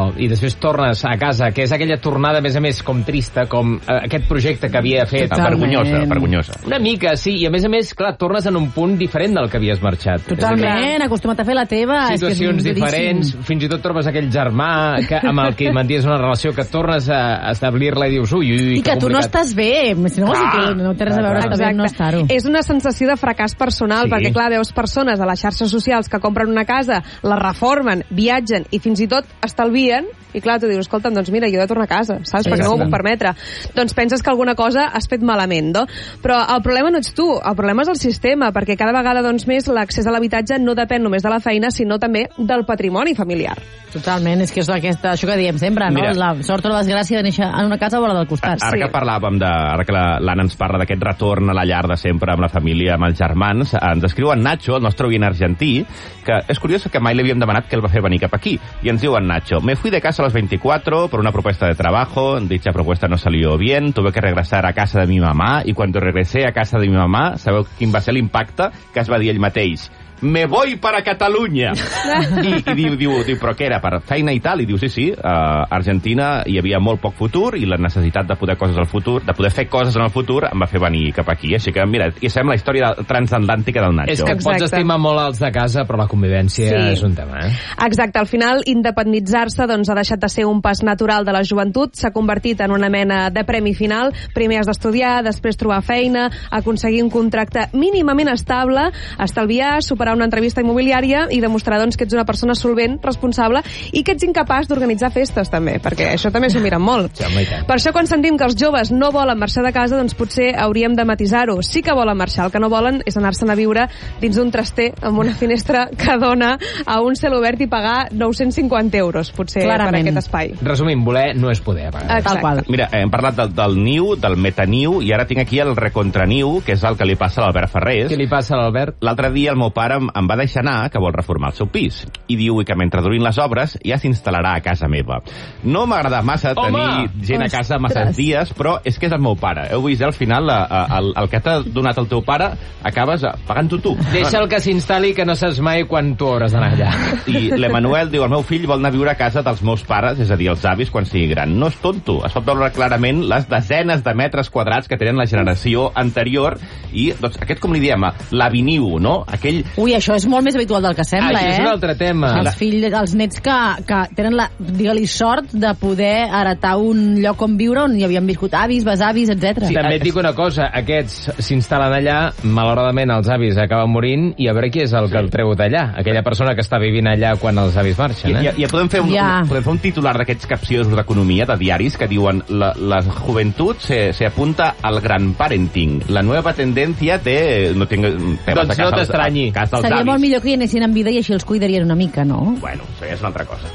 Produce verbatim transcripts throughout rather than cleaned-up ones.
i després tornes a casa, que és aquella tornada, a més a més, com trista, com eh, aquest projecte que havia fet. Vergonyosa, vergonyosa. Una mica, sí, i a més a més, clar, tornes en un punt diferent del que havies marxat. Totalment, acostumat a fer la teva. Situacions és que és diferents, fins i tot trobes aquell germà que, amb el que mantens una relació que tornes a establir-la i dius, ui, ui, I que, que tu no estàs bé, si no, ah, no té res a veure estar bé, no estar-ho. És una sensació de fracàs personal, sí. perquè clar, veus persones a les xarxes socials que compren una casa, la reformen, viatgen i fins i tot estalvien, i clar, tu dius, escolta'm, doncs mira, jo he de tornar a casa, saps? Sí, perquè no m'ho puc permetre. Doncs penses que alguna cosa has fet malament, no? Però el problema no ets tu, el problema és el sistema, perquè cada vegada, doncs, més l'accés a l'habitatge no depèn només de la feina, sinó també del patrimoni familiar. Totalment, és que és aquesta, això que diem sempre, no? Mira, la sort o la desgràcia de néixer en una casa o a la del costat. Ara sí. que parlàvem, de, ara que l'Anna ens parla d'aquest retorn a la llar de sempre, amb la família, amb els germans, ens escriu en Nacho, el nostre oient argentí, que és curiós que mai li havíem demanat que el va fer venir cap aquí. I ens diu en Nacho, me fui de casa a los veinticuatro por una propuesta de trabajo, dicha propuesta no salió bien, tuve que regresar a casa de mi mamá, y cuando regresé a casa de mi mamá, sabeu quin va ser l'impacte? Que es va dir ell mateix, me voy para Catalunya. I, i diu, diu, diu, però què era, per feina i tal? I diu, sí, sí, a uh, Argentina hi havia molt poc futur i la necessitat de poder coses al futur, de poder fer coses en el futur, em va fer venir cap aquí. Així que, mira, i sembla la història transatlàntica del Nacho. És que et pots estimar molt els de casa, però la convivència sí. és un tema, eh? Exacte, al final, independitzar-se doncs, ha deixat de ser un pas natural de la joventut, s'ha convertit en una mena de premi final. Primer has d'estudiar, després trobar feina, aconseguir un contracte mínimament estable, estalviar, superar una entrevista immobiliària i demostrar doncs, que ets una persona solvent, responsable i que ets incapaç d'organitzar festes també, perquè això també s'ho miren molt. Sí, per això quan sentim que els joves no volen marxar de casa, doncs potser hauríem de matisar-ho. Sí que volen marxar, el que no volen és anar-se'n a viure dins d'un traster amb una finestra que dona a un celobert i pagar nou-cents cinquanta euros, potser, Clarament. per aquest espai. Resumint, voler no és poder. Tal qual. Mira, hem parlat del, del niu, del metaniu, i ara tinc aquí el recontraniu, que és el que li passa a l'Albert Ferrés. Què li passa a l'Albert? L'altre dia el meu pare em va deixar anar que vol reformar el seu pis i diu que mentre durin les obres ja s'instal·larà a casa meva. No m'agrada massa Home! tenir gent a casa massa dies, però és que és el meu pare. Heu vist, al final, el, el que t'ha donat el teu pare acabes pagant-ho tu. Deixa el que s'instal·li, que no saps mai quan tu hauràs d'anar allà. I l'Emanuel diu, el meu fill vol anar a viure a casa dels meus pares, és a dir, els avis, quan sigui gran. No és tonto. Es pot veure clarament les desenes de metres quadrats que tenen la generació anterior i, doncs, aquest, com li diem, l'aviniu, no? Aquell... Ui, això és molt més habitual del que sembla, ah, eh? Això és un altre tema. Els fills, els nets que, que tenen la, digue-li, sort de poder heretar un lloc on viure on hi havien viscut avis, besavis, etcètera. Sí, també et dic una cosa, aquests s'instal·len allà, malauradament els avis acaben morint i a veure qui és el que el treu d'allà, aquella persona que està vivint allà quan els avis marxen, eh? Ja, ja podem fer un, ja. podem fer un titular d'aquests capciosos d'economia, de diaris, que diuen la, la juventud se, se apunta al gran parenting. La nueva tendencia té... No tinc, doncs no t'estranyi. Seria molt millor que hi anessin en vida i així els cuidarien una mica, no? Bueno, això ja és una altra cosa.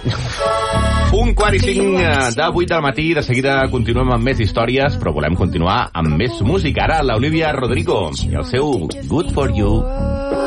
Un quart i cinc de vuit del matí, de seguida continuem amb més històries, però volem continuar amb més música. Ara l'Olivia Rodrigo i el seu Good For You.